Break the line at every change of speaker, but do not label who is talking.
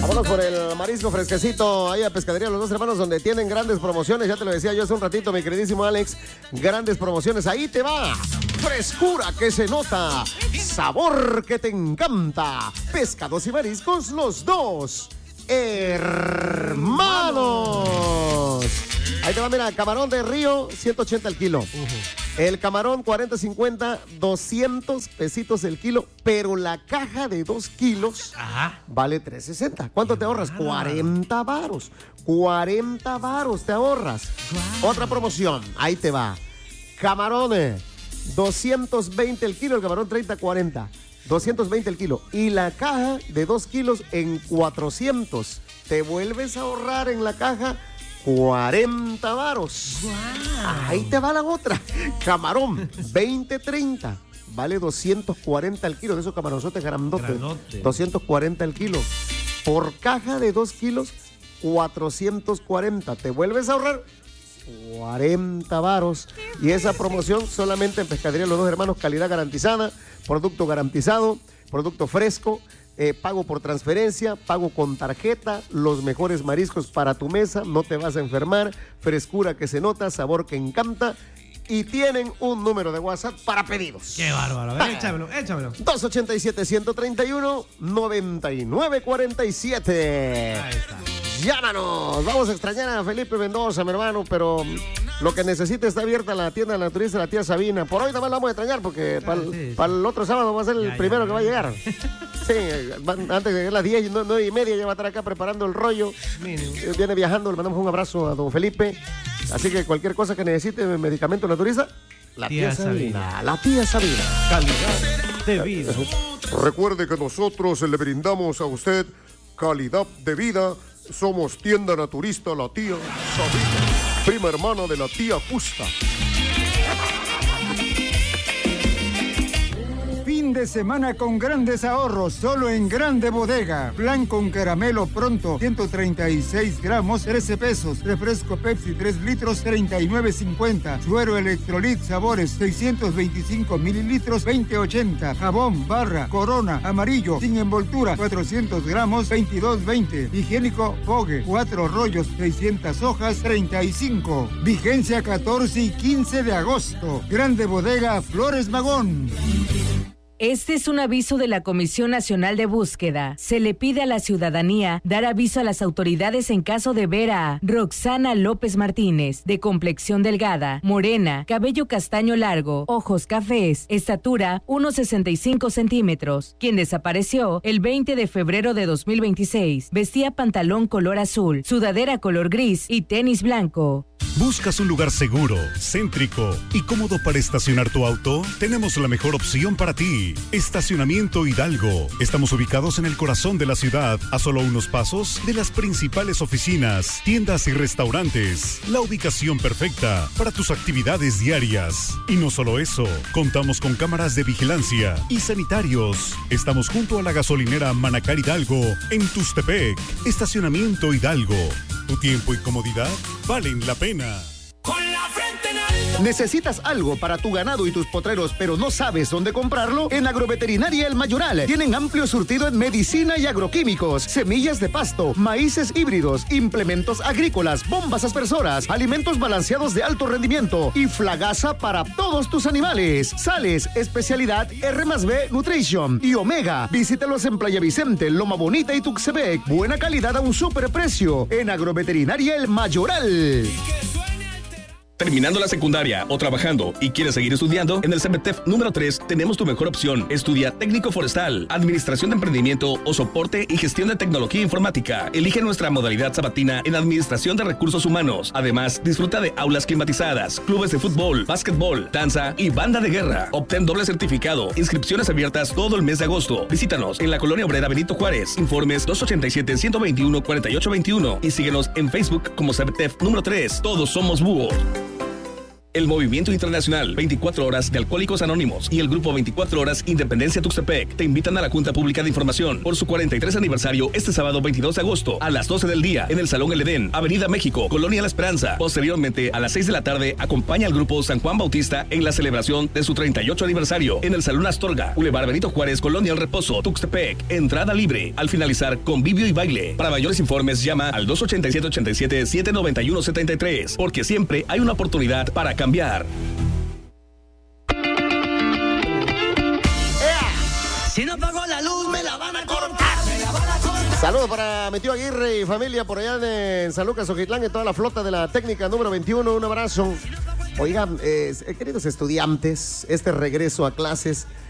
Vámonos por el marisco fresquecito ahí a Pescadería Los Dos Hermanos, donde tienen grandes promociones. Ya te lo decía yo hace un ratito, mi queridísimo Alex. Grandes promociones. Ahí te va. Frescura que se nota. Sabor que te encanta. Pescados y mariscos, los dos hermanos. Ahí te va, mira, camarón de río, 180 el kilo. El camarón 40-50, 200 pesitos el kilo, pero la caja de 2 kilos vale 360. ¿Cuánto te ahorras? 40 varos. 40 varos te ahorras. Wow. Otra promoción, ahí te va. Camarones, 220 el kilo, el camarón 30-40. 220 el kilo. Y la caja de 2 kilos en 400. Te vuelves a ahorrar en la caja 40 varos. Wow. Ahí te va la otra. Camarón 20-30. Vale 240 el kilo. De esos camaronzotes grandotes. 240 el kilo. Por caja de 2 kilos, 440. Te vuelves a ahorrar 40 varos. Y esa promoción solamente en Pescadería Los Dos Hermanos. Calidad garantizada. Producto garantizado. Producto fresco. Pago por transferencia, pago con tarjeta, los mejores mariscos para tu mesa, no te vas a enfermar, frescura que se nota, sabor que encanta, y tienen un número de WhatsApp para pedidos.
¡Qué bárbaro! A ver, échamelo.
287-131-9947.
Ahí está.
Llámanos, vamos a extrañar a Felipe Mendoza, mi hermano, pero lo que necesite está abierta la tienda de la naturista de la tía Sabina. Por hoy también la vamos a extrañar porque para el otro sábado va a ser el primero que va a llegar. Sí, antes de las 10, 9:30 ya va a estar acá preparando el rollo. Viene viajando, le mandamos un abrazo a don Felipe. Así que cualquier cosa que necesite, medicamento naturista, la tía Sabina. La tía Sabina.
Calidad de vida.
Recuerde que nosotros le brindamos a usted calidad de vida. Somos tienda naturista La Tía Sabina, prima hermana de la tía Justa.
Fin de semana con grandes ahorros, solo en Grande Bodega. Flan con caramelo pronto, 136 gramos, 13 pesos. Refresco Pepsi 3 litros, 39.50. Suero Electrolit Sabores, 625 mililitros, 20.80. Jabón Barra Corona amarillo, sin envoltura, 400 gramos, 22.20. Higiénico Fogue, 4 rollos, 600 hojas, 35. Vigencia 14 y 15 de agosto. Grande Bodega Flores Magón.
Este es un aviso de la Comisión Nacional de Búsqueda. Se le pide a la ciudadanía dar aviso a las autoridades en caso de ver a Roxana López Martínez, de complexión delgada, morena, cabello castaño largo, ojos cafés, estatura 1,65 centímetros, quien desapareció el 20 de febrero de 2026. Vestía pantalón color azul, sudadera color gris y tenis blanco.
¿Buscas un lugar seguro, céntrico y cómodo para estacionar tu auto? Tenemos la mejor opción para ti. Estacionamiento Hidalgo. Estamos ubicados en el corazón de la ciudad, a solo unos pasos de las principales oficinas, tiendas y restaurantes. La ubicación perfecta para tus actividades diarias. Y no solo eso, contamos con cámaras de vigilancia y sanitarios. Estamos junto a la gasolinera Manacar Hidalgo, en Tustepec. Estacionamiento Hidalgo. Tu tiempo y comodidad valen la pena.
¿Necesitas algo para tu ganado y tus potreros, pero no sabes dónde comprarlo? En Agroveterinaria El Mayoral tienen amplio surtido en medicina y agroquímicos, semillas de pasto, maíces híbridos, implementos agrícolas, bombas aspersoras, alimentos balanceados de alto rendimiento y flagaza para todos tus animales. Sales, especialidad R+B Nutrition y Omega. Visítalos en Playa Vicente, Loma Bonita y Tuxtepec. Buena calidad a un superprecio. En Agroveterinaria El Mayoral.
Terminando la secundaria o trabajando y quieres seguir estudiando, en el CEBETEF número 3 tenemos tu mejor opción. Estudia técnico forestal, administración de emprendimiento o soporte y gestión de tecnología informática. Elige nuestra modalidad sabatina en administración de recursos humanos. Además, disfruta de aulas climatizadas, clubes de fútbol, básquetbol, danza y banda de guerra. Obtén doble certificado. Inscripciones abiertas todo el mes de agosto. Visítanos en la Colonia Obrera Benito Juárez. Informes 287-121-4821 y síguenos en Facebook como CEBETEF número 3. Todos somos búhos. El Movimiento Internacional 24 Horas de Alcohólicos Anónimos y el Grupo 24 Horas Independencia Tuxtepec te invitan a la Junta Pública de Información por su 43 aniversario este sábado 22 de agosto a las 12 del día en el Salón El Edén, Avenida México, Colonia La Esperanza. Posteriormente, a las 6 de la tarde, acompaña al Grupo San Juan Bautista en la celebración de su 38 aniversario en el Salón Astorga, Boulevard Benito Juárez, Colonia El Reposo, Tuxtepec. Entrada libre. Al finalizar, convivio y baile. Para mayores informes, llama al 287-87-791-73, porque siempre hay una oportunidad para cambiar.
Si no pago la luz, me la van a cortar.
Saludos para mi tío Aguirre y familia por allá en San Lucas, Ojitlán, y toda la flota de la técnica número 21. Un abrazo. Oigan, queridos estudiantes, este regreso a clases